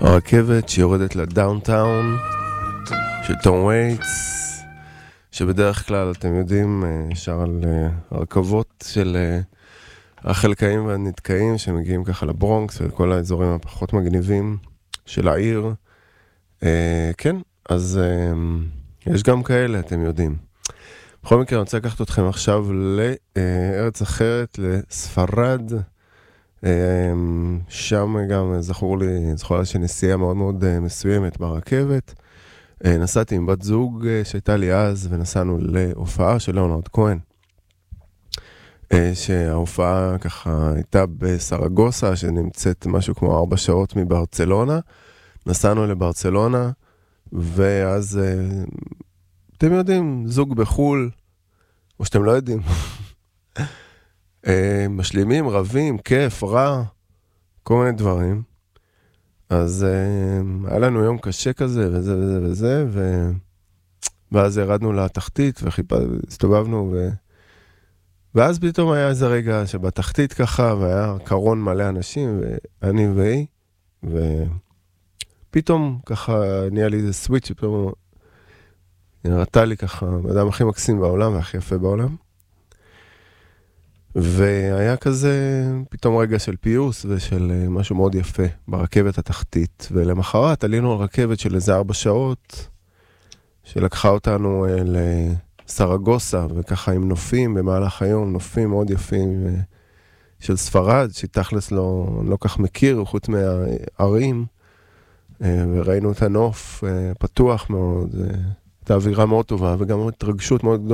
הרכבת שיורדת לדאונטאון של טום וייטס, שבדרך כלל אתם יודעים שר על הרכבות של החלקאים והנתקאים שמגיעים ככה לברונקס ולכל האזורים הפחות מגניבים של העיר. כן, אז יש גם כאלה, אתם יודעים. בכל מקרה, אני רוצה לקחת אתכם עכשיו לארץ אחרת, לספרד. שם גם זכור לי שנסיעה מאוד מאוד מסוימת ברכבת. נסעתי עם בת זוג שהייתה לי אז, ונסענו להופעה של ליאונרד כהן. שההופעה ככה הייתה בסרגוסה, שנמצאת משהו כמו 4 שעות מברצלונה. נסענו לברצלונה, ואז אתם יודעים, זוג בחול, או שאתם לא יודעים. משלימים, רבים, כיף, רע, כל מיני דברים. אז היה לנו יום קשה כזה, וזה וזה וזה, ואז ירדנו לתחתית, והסתובבנו, ואז פתאום היה איזה רגע שבתחתית ככה, והיה קרון מלא אנשים, ואני והיא, ופתאום ככה נהיה לי איזה סוויץ', שפתאום נראתה לי ככה, האדם הכי מקסים בעולם, והכי יפה בעולם. והיה כזה פתאום רגע של פיוס ושל משהו מאוד יפה ברכבת התחתית. ולמחרת עלינו על רכבת של איזה 4 שעות, שלקחה אותנו לסרגוסה, וככה עם נופים במהלך היום, נופים מאוד יפים של ספרד, שתכלס לא כך מכיר, חוץ מהערים, וראינו את הנוף פתוח מאוד, את האווירה מאוד טובה, וגם התרגשות מאוד גדולה.